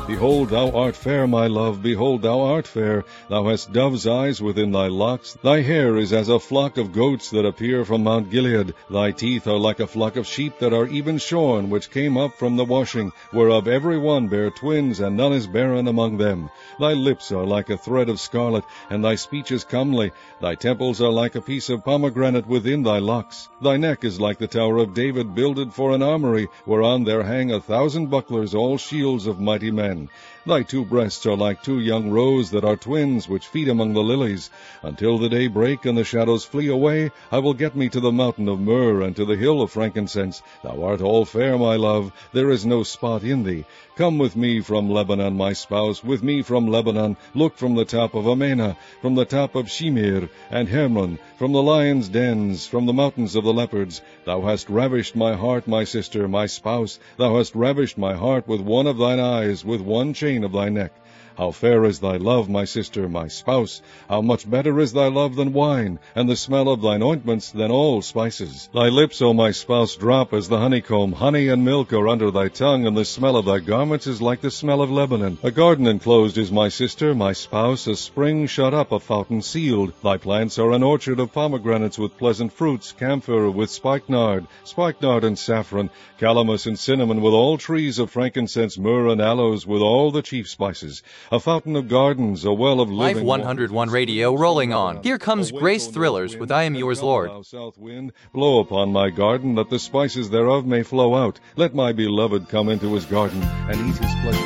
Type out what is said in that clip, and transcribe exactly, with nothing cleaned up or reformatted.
Behold, thou art fair, my love, behold, thou art fair. Thou hast dove's eyes within thy locks. Thy hair is as a flock of goats that appear from Mount Gilead. Thy teeth are like a flock of sheep that are even shorn, which came up from the washing, whereof every one bare twins, and none is barren among them. Thy lips are like a thread of scarlet, and thy speech is comely. Thy temples are like a piece of pomegranate within thy locks. Thy neck is like the tower of David builded for an armory, whereon there hang a thousand bucklers, all shields of mighty men. Thy two breasts are like two young roes that are twins, which feed among the lilies. Until the day break and the shadows flee away, I will get me to the mountain of myrrh and to the hill of frankincense. Thou art all fair, my love, there is no spot in thee. Come with me from Lebanon, my spouse, with me from Lebanon. Look from the top of Amana, from the top of Shimir and Hermon, from the lions' dens, from the mountains of the leopards. Thou hast ravished my heart, my sister, my spouse. Thou hast ravished my heart with one of thine eyes, with one chain of thy neck. How fair is thy love, my sister, my spouse! How much better is thy love than wine, and the smell of thine ointments than all spices! Thy lips, O my spouse, drop as the honeycomb. Honey and milk are under thy tongue, and the smell of thy garments is like the smell of Lebanon. A garden enclosed is my sister, my spouse, a spring shut up, a fountain sealed. Thy plants are an orchard of pomegranates with pleasant fruits, camphor with spikenard, spikenard and saffron, calamus and cinnamon, with all trees of frankincense, myrrh and aloes, with all the chief spices. A fountain of gardens, a well of living Life one oh one Radio rolling on. Here comes Grace Thrillers with I Am Yours, Lord. Thou south wind, blow upon my garden, that the spices thereof may flow out. Let my beloved come into his garden, and eat his pleasure.